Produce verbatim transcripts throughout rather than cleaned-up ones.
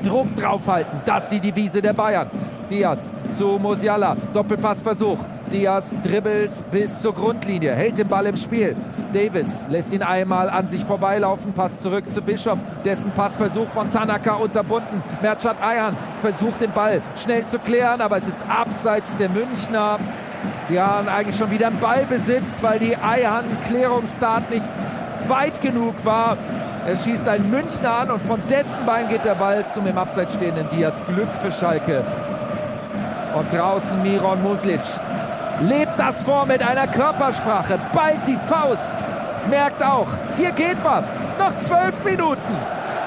Druck draufhalten. Das ist die Devise der Bayern. Diaz zu Musiala. Doppelpassversuch. Diaz dribbelt bis zur Grundlinie. Hält den Ball im Spiel. Davis lässt ihn einmal an sich vorbeilaufen. Pass zurück zu Bischof. Dessen Passversuch von Tanaka unterbunden. Mertschat Ayhan versucht den Ball schnell zu klären. Aber es ist abseits der Münchner. Die haben eigentlich schon wieder einen Ballbesitz, weil die Ayhan-Klärungstat nicht weit genug war. Er schießt einen Münchner an und von dessen Bein geht der Ball zum im Abseits stehenden Diaz. Glück für Schalke. Und draußen Miron Muslic. Lebt das vor mit einer Körpersprache. Ballt die Faust. Merkt auch, hier geht was. Noch zwölf Minuten.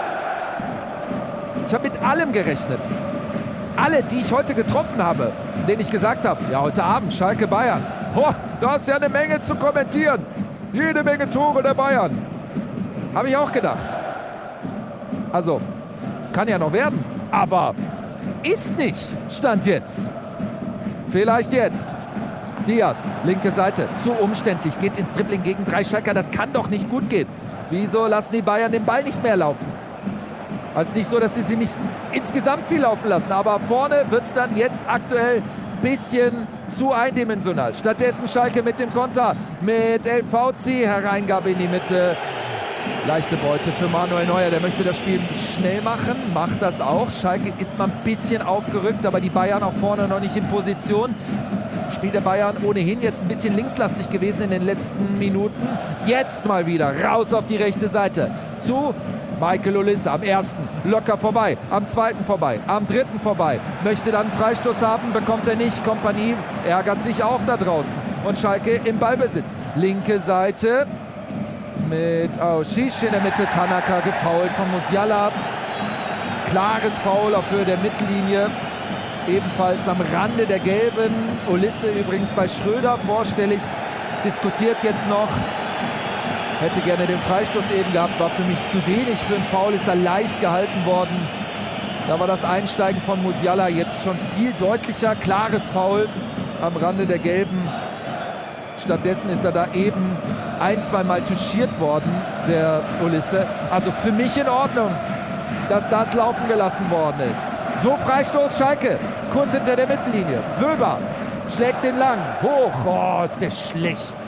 Ich habe mit allem gerechnet. Alle, die ich heute getroffen habe, denen ich gesagt habe, ja, heute Abend Schalke Bayern. Oh, da ist ja eine Menge zu kommentieren. Jede Menge Tore der Bayern. Habe ich auch gedacht. Also, kann ja noch werden. Aber ist nicht. Stand jetzt. Vielleicht jetzt. Diaz, linke Seite. Zu umständlich. Geht ins Dribbling gegen drei Schalker. Das kann doch nicht gut gehen. Wieso lassen die Bayern den Ball nicht mehr laufen? Also nicht so, dass sie sie nicht insgesamt viel laufen lassen. Aber vorne wird es dann jetzt aktuell ein bisschen zu eindimensional. Stattdessen Schalke mit dem Konter. Mit El Fauzi. Hereingabe in die Mitte. Leichte Beute für Manuel Neuer. Der möchte das Spiel schnell machen. Macht das auch. Schalke ist mal ein bisschen aufgerückt. Aber die Bayern auch vorne noch nicht in Position. Spiel der Bayern ohnehin jetzt ein bisschen linkslastig gewesen in den letzten Minuten. Jetzt mal wieder raus auf die rechte Seite. Zu Michael Olise am ersten, locker vorbei, am zweiten vorbei, am dritten vorbei. Möchte dann einen Freistoß haben, bekommt er nicht. Kompanie ärgert sich auch da draußen. Und Schalke im Ballbesitz. Linke Seite mit Aouchiche in der Mitte. Tanaka gefoult von Musiala. Klares Foul auf Höhe der Mittellinie. Ebenfalls am Rande der Gelben. Olise übrigens bei Schröder vorstellig. Diskutiert jetzt noch. Hätte gerne den Freistoß eben gehabt, war für mich zu wenig für einen Foul, ist da leicht gehalten worden. Da war das Einsteigen von Musiala jetzt schon viel deutlicher. Klares Foul am Rande der Gelben. Stattdessen ist er da eben ein, zwei Mal touchiert worden, der Olise. Also für mich in Ordnung, dass das laufen gelassen worden ist. So, Freistoß Schalke, kurz hinter der Mittellinie. Wöber schlägt den lang, hoch. Oh, ist der schlecht.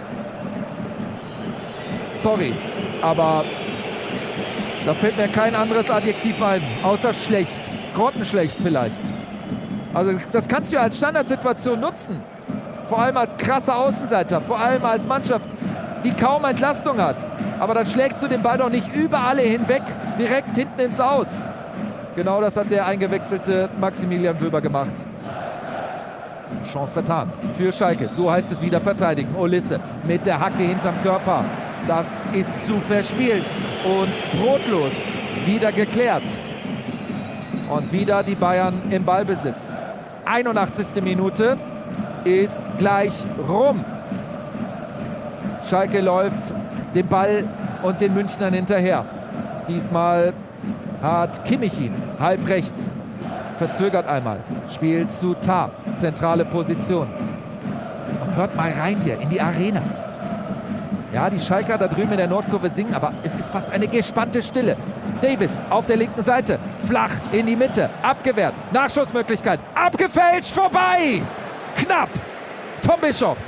Sorry, aber da fällt mir kein anderes Adjektiv ein, außer schlecht. Grottenschlecht vielleicht. Also das kannst du ja als Standardsituation nutzen. Vor allem als krasser Außenseiter, vor allem als Mannschaft, die kaum Entlastung hat. Aber dann schlägst du den Ball doch nicht über alle hinweg, direkt hinten ins Aus. Genau das hat der eingewechselte Maximilian Wöber gemacht. Chance vertan für Schalke. So heißt es wieder verteidigen. Olise mit der Hacke hinterm Körper. Das ist zu verspielt und brotlos. Wieder geklärt. Und wieder die Bayern im Ballbesitz. einundachtzigste Minute ist gleich rum. Schalke läuft den Ball und den Münchnern hinterher. Diesmal hat Kimmich ihn, halb rechts. Verzögert einmal. Spielt zu Tah. Zentrale Position. Und hört mal rein hier in die Arena. Ja, die Schalker da drüben in der Nordkurve singen, aber es ist fast eine gespannte Stille. Davis auf der linken Seite. Flach in die Mitte. Abgewehrt. Nachschussmöglichkeit. Abgefälscht. Vorbei. Knapp. Tom Bischof.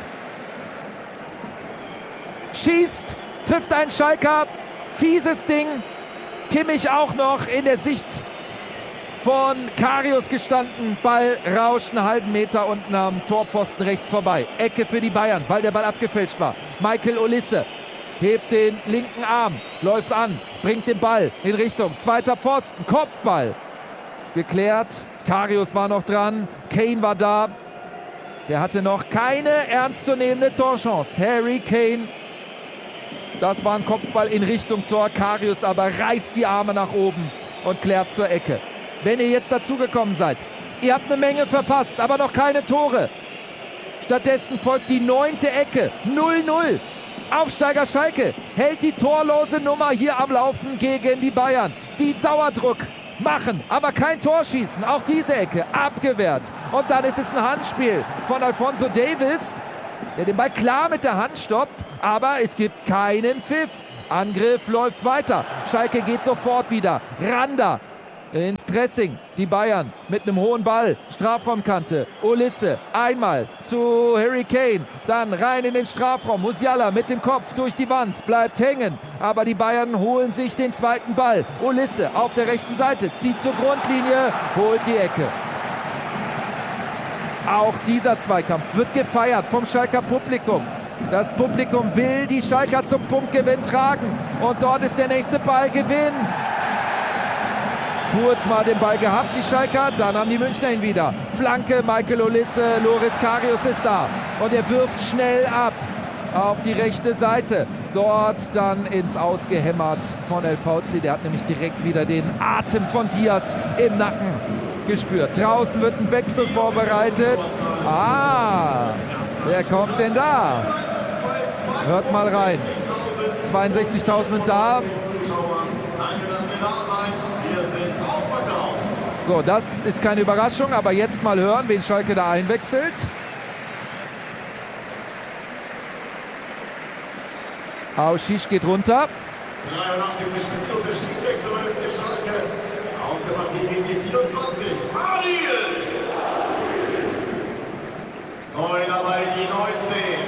Schießt. Trifft einen Schalker. Fieses Ding. Kimmich auch noch in der Sicht von Karius gestanden. Ball rauscht einen halben Meter unten am Torpfosten rechts vorbei. Ecke für die Bayern, weil der Ball abgefälscht war. Michael Olise hebt den linken Arm, läuft an, bringt den Ball in Richtung zweiter Pfosten. Kopfball. Geklärt. Karius war noch dran. Kane war da. Der hatte noch keine ernstzunehmende Torchance. Harry Kane. Das war ein Kopfball in Richtung Tor. Karius aber reißt die Arme nach oben und klärt zur Ecke. Wenn ihr jetzt dazugekommen seid, ihr habt eine Menge verpasst, aber noch keine Tore. Stattdessen folgt die neunte Ecke. null null. Aufsteiger Schalke hält die torlose Nummer hier am Laufen gegen die Bayern. Die Dauerdruck machen, aber kein Tor schießen. Auch diese Ecke abgewehrt. Und dann ist es ein Handspiel von Alphonso Davies, der den Ball klar mit der Hand stoppt, aber es gibt keinen Pfiff. Angriff läuft weiter. Schalke geht sofort wieder. Randa ins Pressing. Die Bayern mit einem hohen Ball. Strafraumkante. Olisse einmal zu Harry Kane. Dann rein in den Strafraum. Musiala mit dem Kopf durch die Wand. Bleibt hängen. Aber die Bayern holen sich den zweiten Ball. Olisse auf der rechten Seite. Zieht zur Grundlinie. Holt die Ecke. Auch dieser Zweikampf wird gefeiert vom Schalker Publikum. Das Publikum will die Schalker zum Punktgewinn tragen. Und dort ist der nächste Ballgewinn. Kurz mal den Ball gehabt, die Schalker. Dann haben die Münchner ihn wieder. Flanke, Michael Olisse, Loris Karius ist da. Und er wirft schnell ab auf die rechte Seite. Dort dann ins Ausgehämmert von El Fauzi. Der hat nämlich direkt wieder den Atem von Diaz im Nacken gespürt. Draußen wird ein Wechsel vorbereitet. Ah, wer kommt denn da? Hört mal rein. zweiundsechzigtausend sind da. So, das ist keine Überraschung, aber jetzt mal hören, wen Schalke da einwechselt. Auschich geht runter. dreiundachtzigste Minute Schiedwechsel beim F C Schalke. Auf der Partie gegen die vierundzwanzig. Adil! Neu dabei die neunzehn.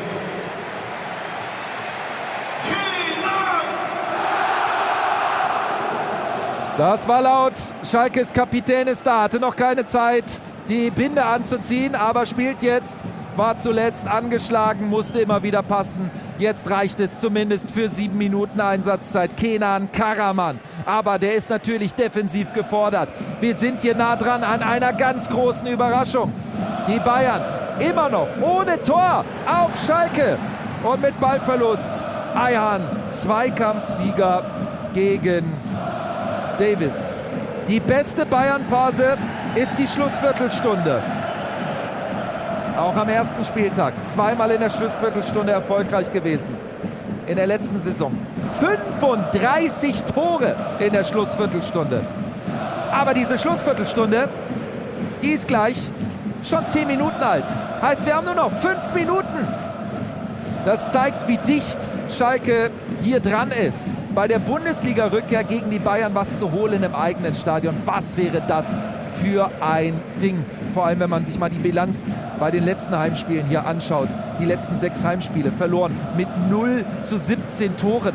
Das war laut. Schalkes Kapitän ist da, hatte noch keine Zeit, die Binde anzuziehen, aber spielt jetzt. War zuletzt angeschlagen, musste immer wieder passen. Jetzt reicht es zumindest für sieben Minuten Einsatzzeit. Kenan Karaman. Aber der ist natürlich defensiv gefordert. Wir sind hier nah dran an einer ganz großen Überraschung. Die Bayern immer noch ohne Tor auf Schalke. Und mit Ballverlust Ayhan, Zweikampfsieger gegen Davis. Die beste Bayern-Phase ist die Schlussviertelstunde. Auch am ersten Spieltag zweimal in der Schlussviertelstunde erfolgreich gewesen. In der letzten Saison fünfunddreißig Tore in der Schlussviertelstunde. Aber diese Schlussviertelstunde, die ist gleich schon zehn Minuten alt. Heißt, wir haben nur noch fünf Minuten. Das zeigt, wie dicht Schalke hier dran ist. Bei der Bundesliga-Rückkehr gegen die Bayern was zu holen im eigenen Stadion. Was wäre das für ein Ding? Vor allem, wenn man sich mal die Bilanz bei den letzten Heimspielen hier anschaut. Die letzten sechs Heimspiele verloren mit null zu siebzehn Toren.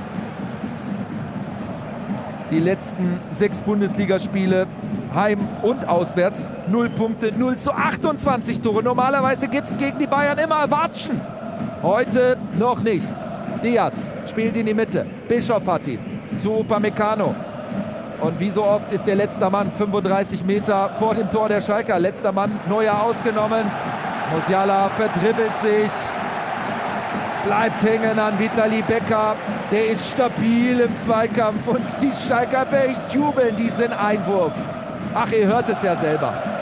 Die letzten sechs Bundesligaspiele heim und auswärts null Punkte, null zu achtundzwanzig Tore. Normalerweise gibt es gegen die Bayern immer Watschen. Heute noch nicht. Diaz spielt in die Mitte. Bischof hat ihn zu Upamecano. Und wie so oft ist der letzte Mann fünfunddreißig Meter vor dem Tor der Schalker. Letzter Mann, Neuer ausgenommen. Musiala verdribbelt sich. Bleibt hängen an Vitali Becker. Der ist stabil im Zweikampf. Und die Schalker bejubeln diesen Einwurf. Ach, ihr hört es ja selber.